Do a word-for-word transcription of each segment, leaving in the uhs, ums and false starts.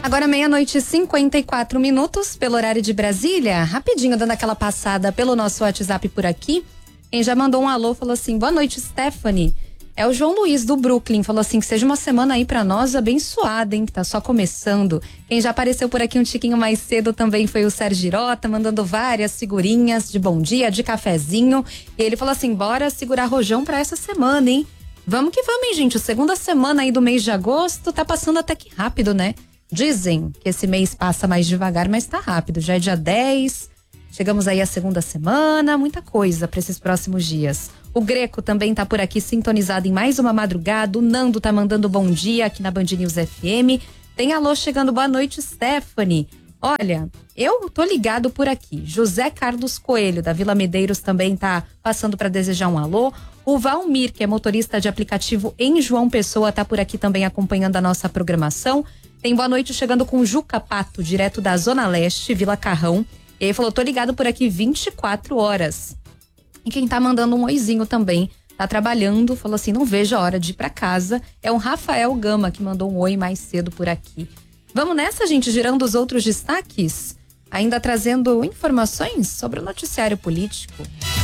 Agora meia-noite e cinquenta e quatro minutos, pelo horário de Brasília. Rapidinho, dando aquela passada pelo nosso WhatsApp por aqui. Quem já mandou um alô falou assim: boa noite, Stephanie. É o João Luiz do Brooklyn, falou assim: que seja uma semana aí pra nós abençoada, hein, que tá só começando. Quem já apareceu por aqui um tiquinho mais cedo também foi o Sérgio Girota, mandando várias figurinhas de bom dia, de cafezinho. E ele falou assim: bora segurar rojão pra essa semana, hein. Vamos que vamos, hein, gente. A segunda semana aí do mês de agosto tá passando até que rápido, né? Dizem que esse mês passa mais devagar, mas tá rápido. Já é dia dez, chegamos aí à segunda semana, muita coisa para esses próximos dias. O Greco também tá por aqui sintonizado em mais uma madrugada. O Nando tá mandando bom dia aqui na Band News F M. Tem alô chegando, boa noite, Stephanie. Olha, eu tô ligado por aqui. José Carlos Coelho, da Vila Medeiros, também tá passando para desejar um alô. O Valmir, que é motorista de aplicativo em João Pessoa, tá por aqui também acompanhando a nossa programação. Tem boa noite chegando com o Juca Pato, direto da Zona Leste, Vila Carrão. E ele falou: tô ligado por aqui vinte e quatro horas. E quem tá mandando um oizinho também, tá trabalhando, falou assim: não vejo a hora de ir pra casa. É o Rafael Gama, que mandou um oi mais cedo por aqui. Vamos nessa, gente, girando os outros destaques? Ainda trazendo informações sobre o noticiário político.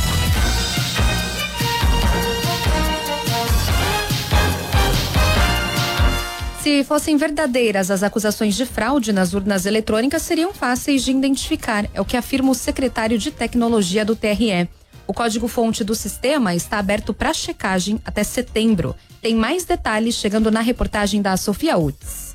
Se fossem verdadeiras as acusações de fraude nas urnas eletrônicas, seriam fáceis de identificar, é o que afirma o secretário de Tecnologia do T R E. O código-fonte do sistema está aberto para checagem até setembro. Tem mais detalhes chegando na reportagem da Sofia Utz.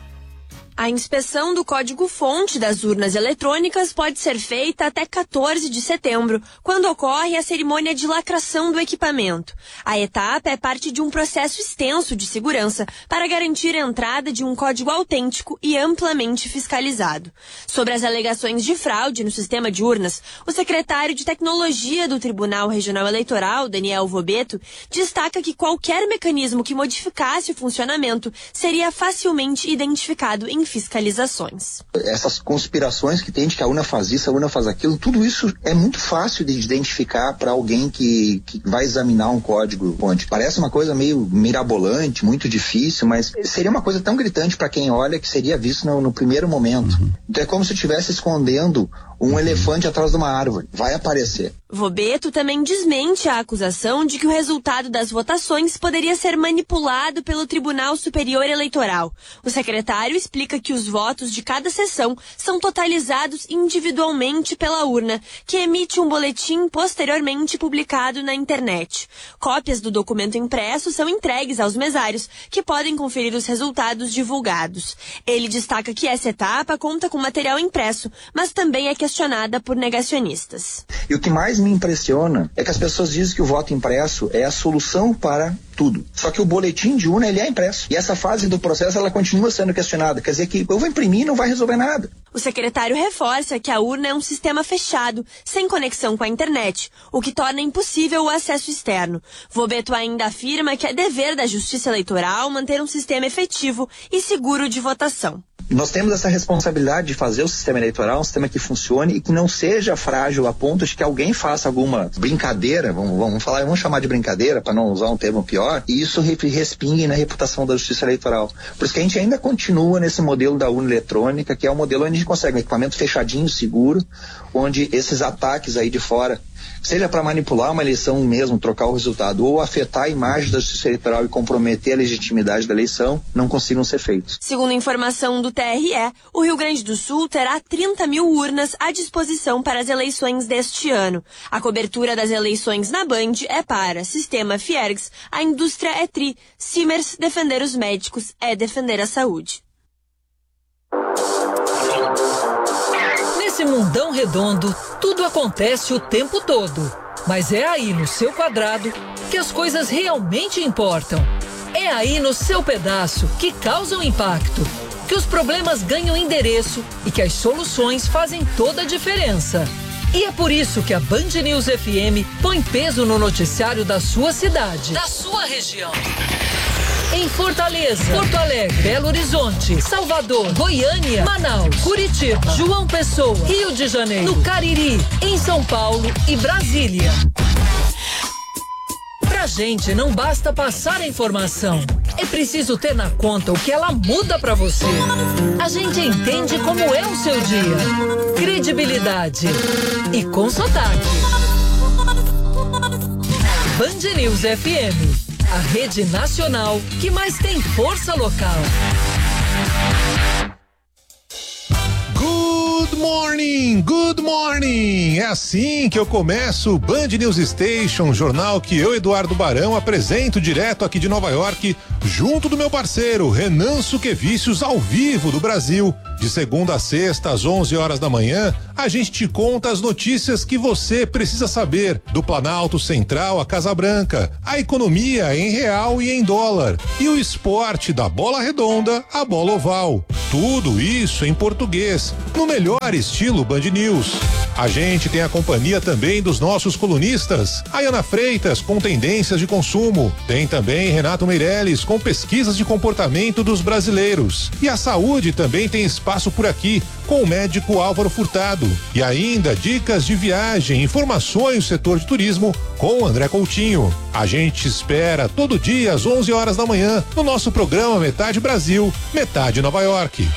A inspeção do código-fonte das urnas eletrônicas pode ser feita até quatorze de setembro, quando ocorre a cerimônia de lacração do equipamento. A etapa é parte de um processo extenso de segurança para garantir a entrada de um código autêntico e amplamente fiscalizado. Sobre as alegações de fraude no sistema de urnas, o secretário de Tecnologia do Tribunal Regional Eleitoral, Daniel Vobeto, destaca que qualquer mecanismo que modificasse o funcionamento seria facilmente identificado em fiscalizações. Essas conspirações que tem de que a urna faz isso, a urna faz aquilo, tudo isso é muito fácil de identificar para alguém que, que vai examinar um código fonte. Parece uma coisa meio mirabolante, muito difícil, mas seria uma coisa tão gritante para quem olha que seria visto no, no primeiro momento. Uhum. Então é como se estivesse escondendo um uhum. elefante atrás de uma árvore. Vai aparecer. Vobeto também desmente a acusação de que o resultado das votações poderia ser manipulado pelo Tribunal Superior Eleitoral. O secretário explica que os votos de cada sessão são totalizados individualmente pela urna, que emite um boletim posteriormente publicado na internet. Cópias do documento impresso são entregues aos mesários, que podem conferir os resultados divulgados. Ele destaca que essa etapa conta com material impresso, mas também é questionada por negacionistas. E o que mais me impressiona é que as pessoas dizem que o voto impresso é a solução para tudo. Só que o boletim de urna, ele é impresso. E essa fase do processo, ela continua sendo questionada. Quer dizer que eu vou imprimir e não vai resolver nada. O secretário reforça que a urna é um sistema fechado, sem conexão com a internet, o que torna impossível o acesso externo. Vobeto ainda afirma que é dever da Justiça Eleitoral manter um sistema efetivo e seguro de votação. Nós temos essa responsabilidade de fazer o sistema eleitoral um sistema que funcione e que não seja frágil a ponto de que alguém faça alguma brincadeira, vamos, vamos falar, vamos chamar de brincadeira para não usar um termo pior, e isso respingue na reputação da Justiça Eleitoral. Por isso que a gente ainda continua nesse modelo da urna eletrônica, que é um modelo onde a gente consegue um equipamento fechadinho, seguro, onde esses ataques aí de fora, seja para manipular uma eleição mesmo, trocar o resultado, ou afetar a imagem da Justiça Eleitoral e comprometer a legitimidade da eleição, não consigam ser feitos. Segundo informação do T R E, o Rio Grande do Sul terá trinta mil urnas à disposição para as eleições deste ano. A cobertura das eleições na Band é para Sistema Fiergs, a indústria é Tri, Simers, defender os médicos é defender a saúde. Nesse mundão redondo, tudo acontece o tempo todo. Mas é aí no seu quadrado que as coisas realmente importam. É aí no seu pedaço que causam impacto, que os problemas ganham endereço e que as soluções fazem toda a diferença. E é por isso que a Band News F M põe peso no noticiário da sua cidade, da sua região. Em Fortaleza, Porto Alegre, Belo Horizonte, Salvador, Goiânia, Manaus, Curitiba, João Pessoa, Rio de Janeiro, no Cariri, em São Paulo e Brasília. Para gente não basta passar a informação. É preciso ter na conta o que ela muda pra você. A gente entende como é o seu dia. Credibilidade. E com sotaque. Band News F M. A rede nacional que mais tem força local. Good morning, good morning. É assim que eu começo o Band News Station, jornal que eu, Eduardo Barão, apresento direto aqui de Nova York, junto do meu parceiro Renan Suquevicius, ao vivo do Brasil. De segunda a sexta, às onze horas da manhã, a gente te conta as notícias que você precisa saber, do Planalto Central à Casa Branca, a economia em real e em dólar, e o esporte da bola redonda à bola oval. Tudo isso em português, no melhor estilo Band News. A gente tem a companhia também dos nossos colunistas, Ayana Freitas com tendências de consumo, tem também Renato Meirelles com pesquisas de comportamento dos brasileiros, e a saúde também tem espaço por aqui com o médico Álvaro Furtado, e ainda dicas de viagem, informações do setor de turismo com o André Coutinho. A gente espera todo dia às onze horas da manhã no nosso programa Metade Brasil, Metade Nova York.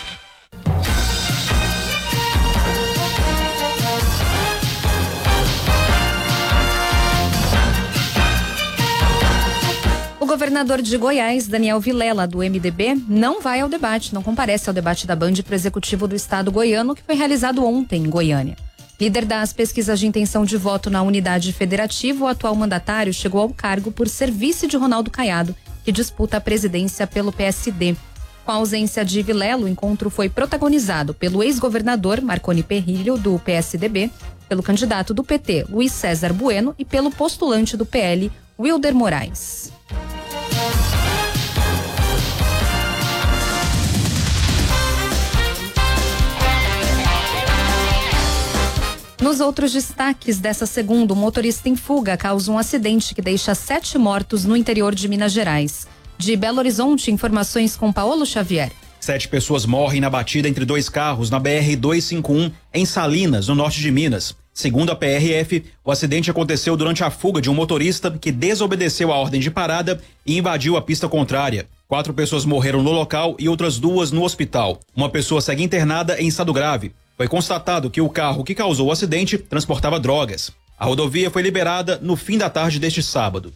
O governador de Goiás, Daniel Vilela, do M D B, não vai ao debate, não comparece ao debate da Band para o executivo do estado goiano, que foi realizado ontem em Goiânia. Líder das pesquisas de intenção de voto na unidade federativa, o atual mandatário chegou ao cargo por ser vice de Ronaldo Caiado, que disputa a presidência pelo P S D. Com a ausência de Vilela, o encontro foi protagonizado pelo ex-governador Marconi Perillo, do P S D B, pelo candidato do P T, Luiz César Bueno, e pelo postulante do P L, Wilder Moraes. Nos outros destaques dessa segunda, o motorista em fuga causa um acidente que deixa sete mortos no interior de Minas Gerais. De Belo Horizonte, informações com Paulo Xavier. Sete pessoas morrem na batida entre dois carros na B R duzentos e cinquenta e um, em Salinas, no norte de Minas. Segundo a P R F, o acidente aconteceu durante a fuga de um motorista que desobedeceu a ordem de parada e invadiu a pista contrária. Quatro pessoas morreram no local e outras duas no hospital. Uma pessoa segue internada em estado grave. Foi constatado que o carro que causou o acidente transportava drogas. A rodovia foi liberada no fim da tarde deste sábado.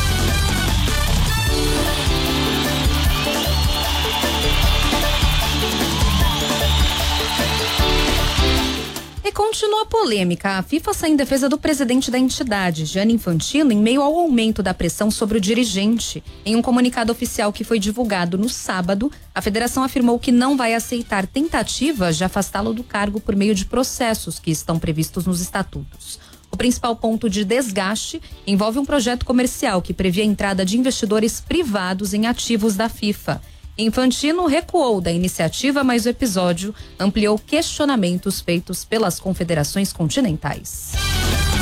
E continua a polêmica. A FIFA sai em defesa do presidente da entidade, Gianni Infantino, em meio ao aumento da pressão sobre o dirigente. Em um comunicado oficial que foi divulgado no sábado, a federação afirmou que não vai aceitar tentativas de afastá-lo do cargo por meio de processos que estão previstos nos estatutos. O principal ponto de desgaste envolve um projeto comercial que previa a entrada de investidores privados em ativos da FIFA. Infantino recuou da iniciativa, mas o episódio ampliou questionamentos feitos pelas confederações continentais.